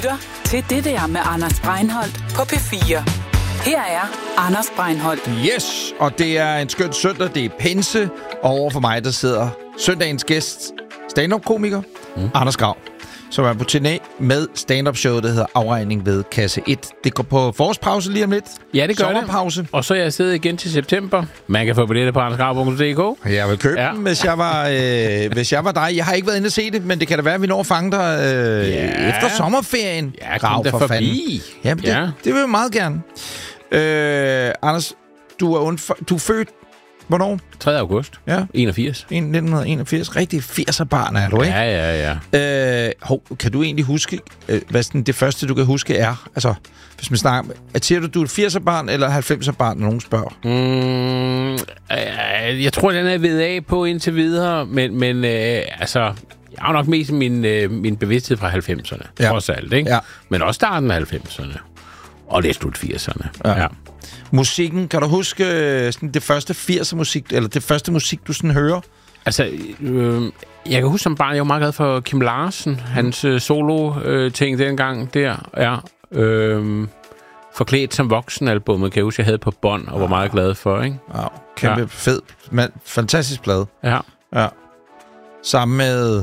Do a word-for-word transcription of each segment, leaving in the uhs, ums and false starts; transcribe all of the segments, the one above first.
lytter til Det der med Anders Breinholt på P fire. Her er Anders Breinholt. Yes, og det er en skøn søndag, det er pinse, og over for mig, der sidder søndagens gæst, stand-up-komiker, mm. Anders Grav, som er på turné med stand-up-showet, der hedder Afregning ved Kasse et. Det går på forårspause lige om lidt. Ja, det gør Sommerpause. det. Og så er jeg siddet igen til september. Man kan få billetter på andersgrav punktum d k. Jeg vil købe ja. dem, hvis jeg, var, øh, hvis jeg var dig. Jeg har ikke været inde og se det, men det kan da være, at vi når at fange dig øh, ja. efter sommerferien. Ja, kom der for forbi. Jamen, det, ja. det vil jeg meget gerne. Øh, Anders, du er, undf- du er født hvornår? tredje august. Ja. enogfirs. nitten enogfirs. Rigtig firser-barn er du, ikke? Ja, ja, ja. Øh, hov, kan du egentlig huske, øh, hvad sådan det første, du kan huske er? Altså, hvis man snakker... Siger du, du er et firser-barn eller halvfemser-barn, når nogen spørger? Mm, øh, jeg tror, den er ved af på indtil videre, men, men øh, altså... Jeg har nok mest min, øh, min bevidsthed fra halvfemserne, ja. trods alt, ikke? Ja. Men også starten af halvfemserne. Og det er slut firserne. Ja. ja. Musikken, kan du huske sådan, det første firser-musik, eller det første musik, du sådan hører? Altså, øh, jeg kan huske som barn, jeg var meget glad for Kim Larsen, mm. hans øh, solo-ting øh, dengang der. Ja. Øh, Forklædt som voksen-albummet, kan jeg huske, jeg havde på bånd, og ja. var meget glad for, ikke? Ja, kæmpe ja. fed, man, fantastisk plade. Ja. Ja. Sammen med...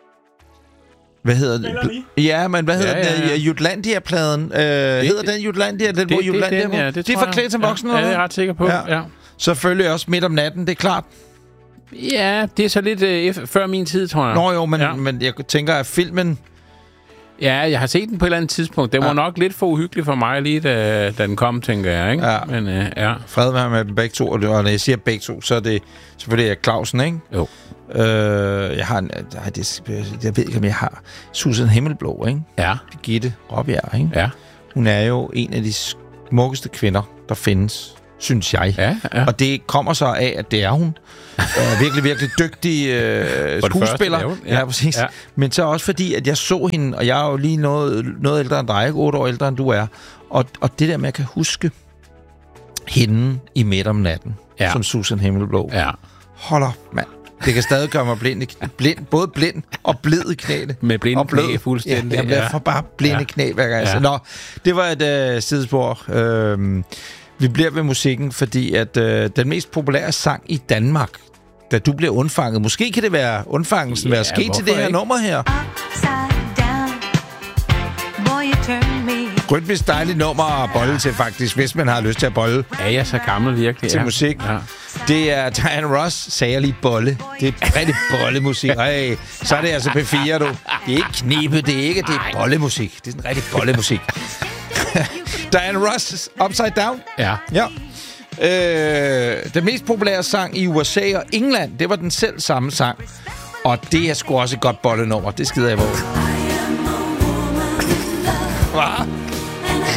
Hvad hedder det? Ja, men hvad hedder ja, ja, ja. den? Jutlandia-pladen. Øh, det, hedder den Jutlandia? Den, det, hvor Jutlandia det, den, ja, det, det er Forklædt som voksen, ja, ja, det er jeg ret sikker på. Ja. Ja. Selvfølgelig også Midt om natten, det er klart. Ja, det er så lidt øh, før min tid, tror jeg. Nå jo, men, ja. men jeg tænker, at filmen... Ja, jeg har set den på et eller andet tidspunkt. Den ja. var nok lidt for uhyggelig for mig lige, da, da den kom, tænker jeg, ikke? Ja. Men øh, ja. Fred være med dem begge to, og når jeg siger begge to, så er det selvfølgelig Clausen, ikke? Jo. Øh, jeg har en, jeg, det, jeg ved ikke, om jeg har Susan Himmelblå, ikke? Ja. Birgitte Raabjerg, ikke? Ja. Hun er jo en af de smukkeste kvinder, der findes, synes jeg. Ja, ja. Og det kommer så af, at det er hun. uh, virkelig, virkelig dygtig uh, skuespiller. Første, ja. ja, præcis. Ja. Men så også fordi, at jeg så hende, og jeg er jo lige noget, noget ældre end dig, ikke? otte år ældre end du er. Og, og det der med, at jeg kan huske hende i Midt om natten, ja. som Susan Himmelblå. Ja. Hold op, mand. Det kan stadig gøre mig blind, blind, både blind og blid i knæene. Med blinde knæ fuldstændig. Ja, jeg bliver for bare blinde ja. knæ hver gang. Ja. Nå, det var et uh, sidespor. Uh, vi bliver ved musikken, fordi at uh, den mest populære sang i Danmark, da du bliver undfanget, måske kan det være undfangelsen, ja, være sket til det her ikke? nummer her. Rytmisk dejligt nummer at bolle til, faktisk, hvis man har lyst til at bolle. Er jeg så gammel virkelig? Til ja. musik. Ja. Det er Diana Ross, sagde jeg lige bolle. Det er rigtig bollemusik. Ej, så er det altså P fire, du. Det er ikke knibe, det er ikke, det er bollemusik. Det er sådan rigtig bollemusik. Diana Ross, Upside Down. Ja. Ja. Øh, den mest populære sang i U S A og England, det var den selv samme sang. Og det er sgu også et godt bollenummer. Det skider jeg på. Hvad?